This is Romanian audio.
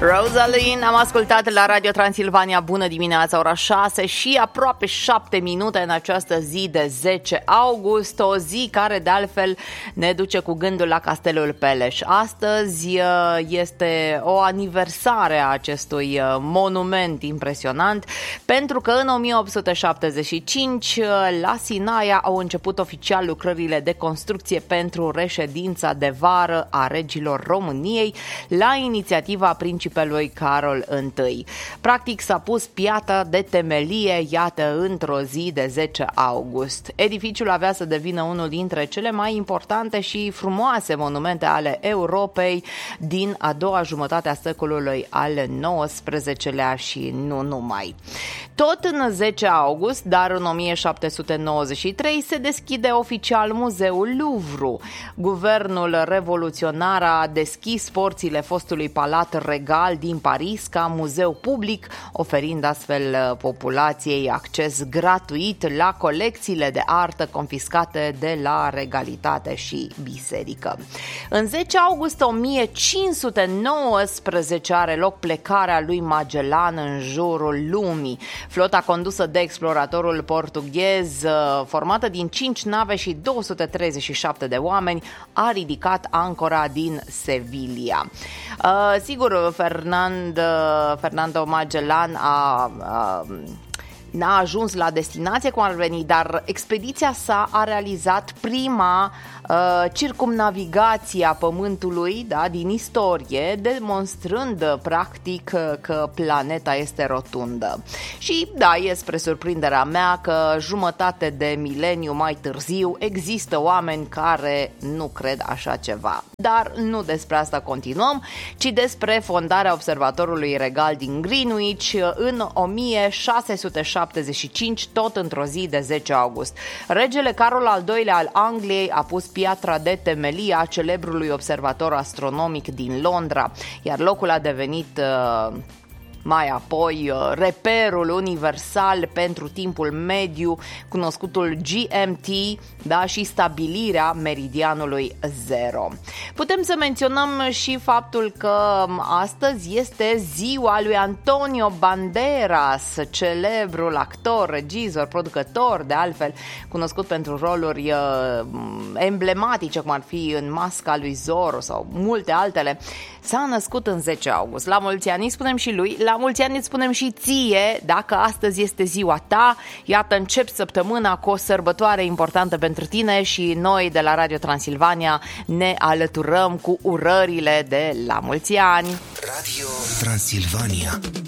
Rosaline, am ascultat la Radio Transilvania. Bună dimineața, ora 6 și aproape 7 minute în această zi de 10 august, o zi care de altfel ne duce cu gândul la Castelul Peleș. Astăzi este o aniversare a acestui monument impresionant, pentru că în 1875 la Sinaia au început oficial lucrările de construcție pentru reședința de vară a regilor României la inițiativa principalului Carol I. Practic s-a pus piatra de temelie, iată, într-o zi de 10 august. Edificiul avea să devină unul dintre cele mai importante și frumoase monumente ale Europei din a doua jumătate a secolului al XIX-lea și nu numai. Tot în 10 august, dar în 1793, se deschide oficial Muzeul Louvre. Guvernul revoluționar a deschis porțile fostului Palat Regal din Paris ca muzeu public, oferind astfel populației acces gratuit la colecțiile de artă confiscate de la Regalitate și Biserică. În 10 august 1519 are loc plecarea lui Magellan în jurul lumii. Flota condusă de exploratorul portughez, formată din 5 nave și 237 de oameni, a ridicat ancora din Sevilla. Sigur, Fernando Magellan n-a ajuns la destinație cum ar veni, dar expediția sa a realizat prima circumnavigație a Pământului, da, din istorie, demonstrând practic că planeta este rotundă. Și da, e spre surprinderea mea că jumătate de mileniu mai târziu există oameni care nu cred așa ceva. Dar nu despre asta continuăm, ci despre fondarea Observatorului Regal din Greenwich în 1675, tot într-o zi de 10 august. Regele Carol al II-lea al Angliei a pus piatra de temelie a celebrului observator astronomic din Londra, iar locul a devenit mai apoi reperul universal pentru timpul mediu, cunoscutul GMT, da, și stabilirea meridianului zero. Putem să menționăm și faptul că astăzi este ziua lui Antonio Banderas, celebrul actor, regizor, producător, de altfel cunoscut pentru roluri emblematice, cum ar fi în Masca lui Zorro sau multe altele. S-a născut în 10 august. La mulți ani spunem și lui, la mulți ani îți spunem și ție, dacă astăzi este ziua ta. Iată, încep săptămâna cu o sărbătoare importantă pentru tine și noi de la Radio Transilvania ne alăturăm cu urările de la mulți ani. Radio Transilvania.